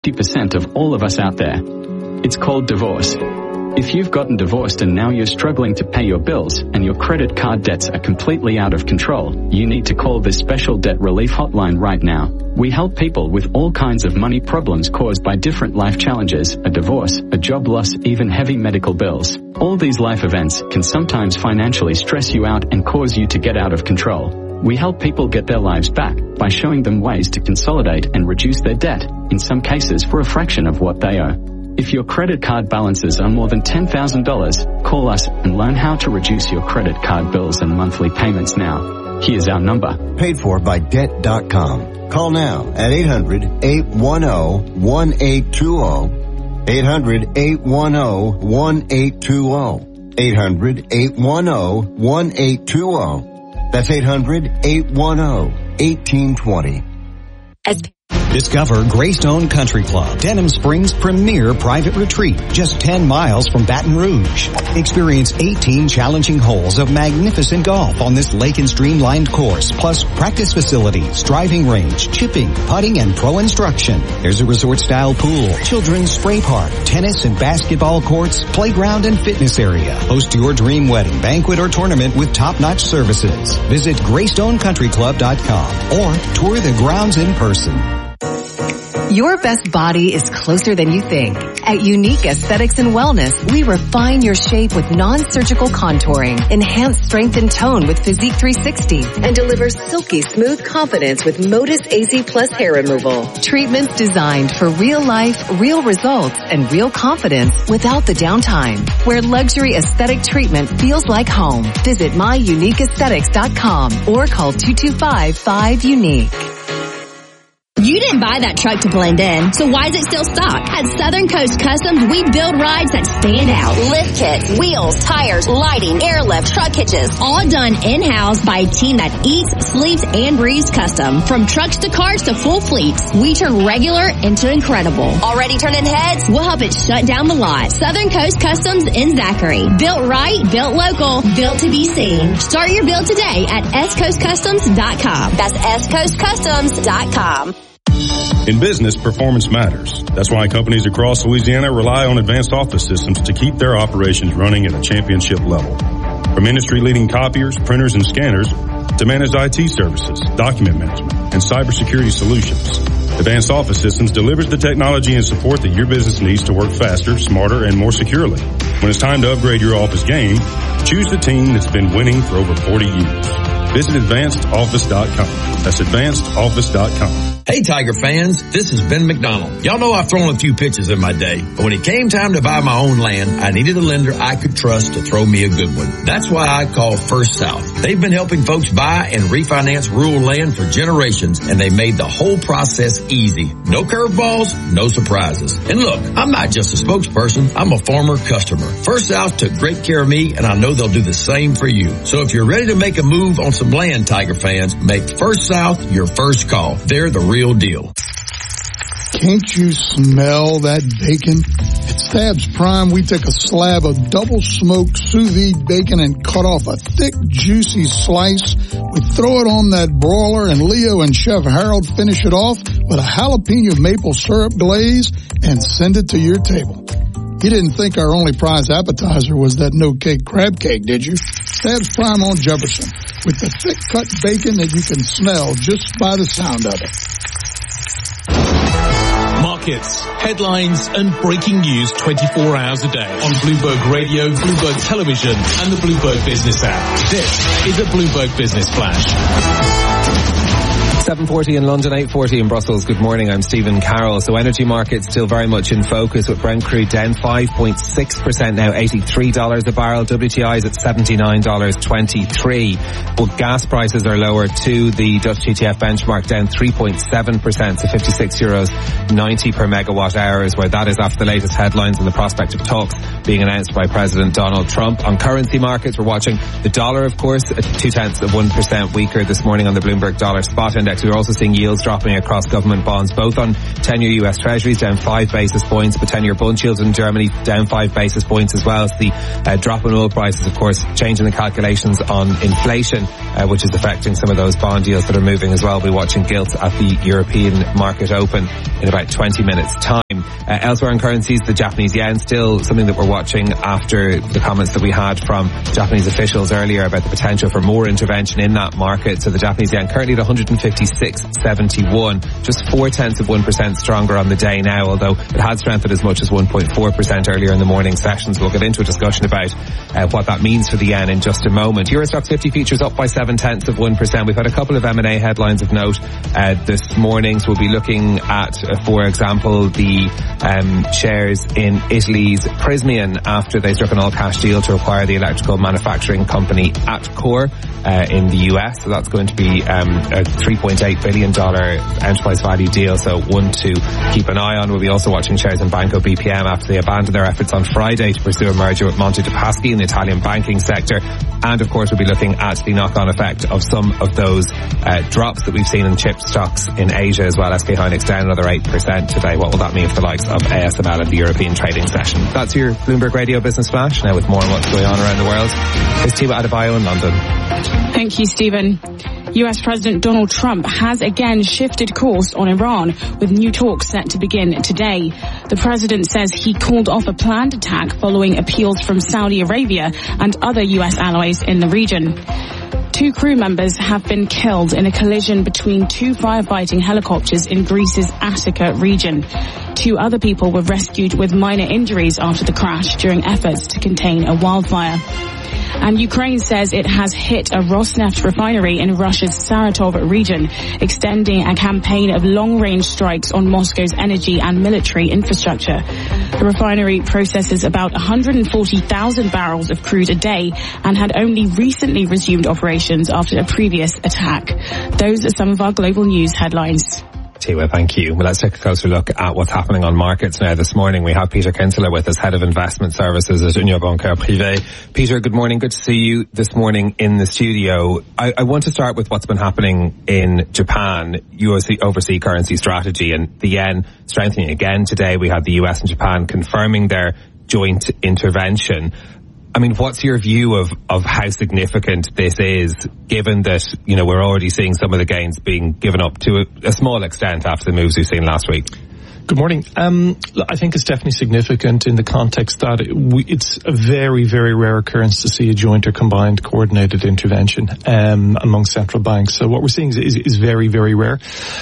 50% of all of us out there. It's called divorce. If you've gotten divorced and now you're struggling to pay your bills and your credit card debts are completely out of control, you need to call this special debt relief hotline right now. We help people with all kinds of money problems caused by different life challenges, a divorce, a job loss, even heavy medical bills. All these life events can sometimes financially stress you out and cause you to get out of control. We help people get their lives back by showing them ways to consolidate and reduce their debt, in some cases for a fraction of what they owe. If your credit card balances are more than $10,000, call us and learn how to reduce your credit card bills and monthly payments now. Here's our number. Paid for by Debt.com. Call now at 800-810-1820. 800-810-1820. 800-810-1820. That's 800-810-1820. Discover Greystone Country Club, Denham Springs' premier private retreat, just 10 miles from Baton Rouge. Experience 18 challenging holes of magnificent golf on this lake and streamlined course, plus practice facilities, driving range, chipping, putting, and pro instruction. There's a resort-style pool, children's spray park, tennis and basketball courts, playground and fitness area. Host your dream wedding, banquet, or tournament with top-notch services. Visit GreystonCountryClub.com or tour the grounds in person. Your best body is closer than you think. At Unique Aesthetics and Wellness, we refine your shape with non-surgical contouring, enhance strength and tone with Physique 360, and deliver silky smooth confidence with Modus AZ Plus hair removal. Treatments designed for real life, real results, and real confidence without the downtime. Where luxury aesthetic treatment feels like home. Visit myuniqueaesthetics.com or call 225-5UNIQUE. You didn't buy that truck to blend in, so why is it still stock? At Southern Coast Customs, we build rides that stand out. Lift kits, wheels, tires, lighting, airlift, truck hitches, all done in-house by a team that eats, sleeps, and breathes custom. From trucks to cars to full fleets, we turn regular into incredible. Already turning heads? We'll help it shut down the lot. Southern Coast Customs in Zachary. Built right, built local, built to be seen. Start your build today at SCoastCustoms.com. That's SCoastCustoms.com. In business, performance matters. That's why companies across Louisiana rely on Advanced Office Systems to keep their operations running at a championship level. From industry-leading copiers, printers, and scanners to managed IT services, document management, and cybersecurity solutions, Advanced Office Systems delivers the technology and support that your business needs to work faster, smarter, and more securely. When it's time to upgrade your office game, choose the team that's been winning for over 40 years. Visit AdvancedOffice.com. That's AdvancedOffice.com. Hey Tiger fans, this is Ben McDonald. Y'all know I've thrown a few pitches in my day, but when it came time to buy my own land, I needed a lender I could trust to throw me a good one. That's why I called First South. They've been helping folks buy and refinance rural land for generations, and they made the whole process easy. No curveballs, no surprises. And look, I'm not just a spokesperson, I'm a former customer. First South took great care of me, and I know they'll do the same for you. So if you're ready to make a move on some land, Tiger fans, make First South your first call. They're the real deal. Can't you smell that bacon? At Stabs Prime, we take a slab of double-smoked sous vide bacon and cut off a thick, juicy slice. We throw it on that broiler, and Leo and Chef Harold finish it off with a jalapeno maple syrup glaze and send it to your table. You didn't think our only prize appetizer was that no-cake crab cake, did you? Stabs Prime on Jefferson, with the thick-cut bacon that you can smell just by the sound of it. Markets, headlines, and breaking news 24 hours a day on Bloomberg Radio, Bloomberg Television, and the Bloomberg Business app. This is a Bloomberg Business Flash. 7:40 in London, 8:40 in Brussels. Good morning, I'm Stephen Carroll. So energy markets still very much in focus, with Brent crude down 5.6% now, $83 a barrel. WTI is at $79.23. But gas prices are lower too. The Dutch TTF benchmark down 3.7% to €56.90 per megawatt hour, is where that is after the latest headlines and the prospect of talks being announced by President Donald Trump. On currency markets, we're watching the dollar, of course, at 0.2% weaker this morning on the Bloomberg Dollar Spot Index. markets. We're also seeing yields dropping across government bonds, both on 10-year US Treasuries down 5 basis points, but 10-year bond yields in Germany down 5 basis points as well as the drop in oil prices, of course, changing the calculations on inflation, which is affecting some of those bond yields that are moving as well. We'll be watching gilts at the European market open in about 20 minutes time. Elsewhere in currencies, the Japanese yen, still something that we're watching after the comments that we had from Japanese officials earlier about the potential for more intervention in that market. So the Japanese yen currently at 156.71, just 0.4% stronger on the day now, although it had strengthened as much as 1.4% earlier in the morning sessions. We'll get into a discussion about what that means for the yen in just a moment. Euro Stoxx 50 futures up by 0.7%. We've had a couple of M&A headlines of note this morning, so we'll be looking at, for example, the shares in Italy's Prysmian after they struck an all-cash deal to acquire the electrical manufacturing company Atcor in the US. So that's going to be a $3.8 billion enterprise value deal, so one to keep an eye on. We'll be also watching shares in Banco BPM after they abandoned their efforts on Friday to pursue a merger with Monte dei Paschi in the Italian banking sector. And of course we'll be looking at the knock-on effect of some of those drops that we've seen in chip stocks in Asia as well. SK Hynix down another 8% today. What will that mean for the likes of ASML in the European trading session? That's your Bloomberg Radio Business Flash. Now with more on what's going on around the world, here's Tiwa Adebayo in London. Thank you, Stephen. US President Donald Trump has again shifted course on Iran, with new talks set to begin today. The president says he called off a planned attack following appeals from Saudi Arabia and other US allies in the region. 2 crew members have been killed in a collision between 2 firefighting helicopters in Greece's Attica region. 2 other people were rescued with minor injuries after the crash during efforts to contain a wildfire. And Ukraine says it has hit a Rosneft refinery in Russia's Saratov region, extending a campaign of long-range strikes on Moscow's energy and military infrastructure. The refinery processes about 140,000 barrels of crude a day and had only recently resumed operations after a previous attack. Those are some of our global news headlines. Tiwa, thank you. Well, let's take a closer look at what's happening on markets now. This morning we have Peter Kinsella with us, Head of Investment Services at Union Bancaire Privée. Peter, good morning. Good to see you this morning in the studio. I want to start with what's been happening in Japan. You oversee currency strategy and the yen strengthening again today. We had the US and Japan confirming their joint intervention. I mean, what's your view of how significant this is, given that, you know, we're already seeing some of the gains being given up to a small extent after the moves we've seen last week? Good morning. I think it's definitely significant in the context that it's a very, very rare occurrence to see a joint or combined coordinated intervention among central banks. So what we're seeing is very, very rare.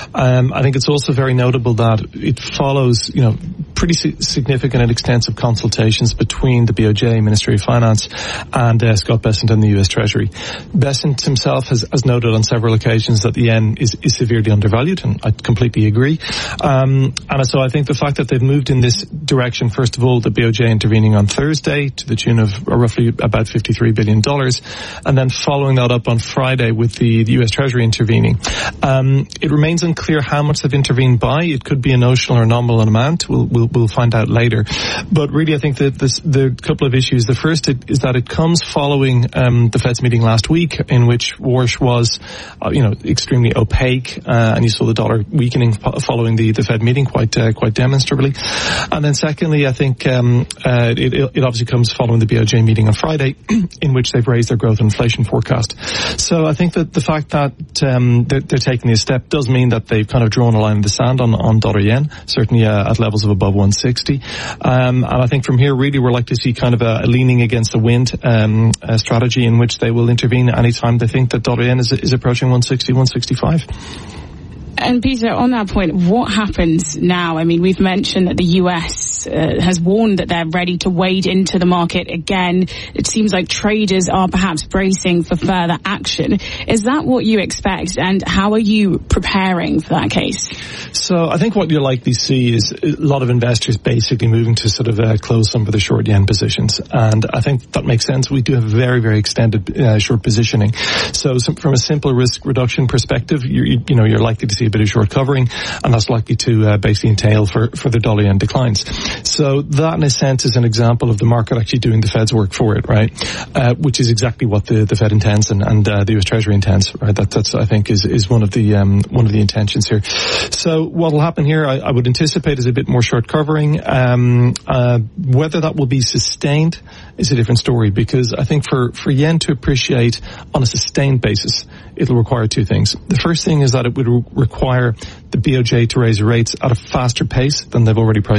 I think it's also very notable that it follows, you know, pretty significant and extensive consultations between the BOJ, Ministry of Finance, and Scott Bessent and the US Treasury. Bessent himself has noted on several occasions that the yen is severely undervalued, and I completely agree. And so I think the fact that they've moved in this direction, first of all, the BOJ intervening on Thursday to the tune of roughly about $53 billion, and then following that up on Friday with the US Treasury intervening. It remains unclear how much they've intervened by. It could be a notional or nominal amount. We'll find out later. But really, I think that the couple of issues. The first is that it comes following the Fed's meeting last week, in which Warsh was, extremely opaque, and you saw the dollar weakening following the Fed meeting quite demonstrably. And then secondly, I think it obviously comes following the BOJ meeting on Friday, in which they've raised their growth and inflation forecast. So I think that the fact that they're taking this step does mean that they've kind of drawn a line in the sand on dollar yen, certainly at levels of above 160. And I think from here, really, we're likely to see kind of a leaning against the wind strategy, in which they will intervene anytime they think that dollar yen is approaching 160, 165. And Peter, on that point, what happens now? I mean, we've mentioned that the US has warned that they're ready to wade into the market again. It seems like traders are perhaps bracing for further action. Is that what you expect? And how are you preparing for that case? So I think what you'll likely see is a lot of investors basically moving to sort of close some of the short yen positions. And I think that makes sense. We do have very, very extended short positioning. So from a simple risk reduction perspective, you're likely to see a bit of short covering, and that's likely to basically entail for the dollar yen declines. So that, in a sense, is an example of the market actually doing the Fed's work for it, right? Which is exactly what the Fed intends and the US Treasury intends, right? That's I think is one of the intentions here. So what will happen here, I would anticipate, is a bit more short covering. Whether that will be sustained is a different story, because I think for yen to appreciate on a sustained basis, it'll require two things. The first thing is that it would require the BOJ to raise rates at a faster pace than they've already priced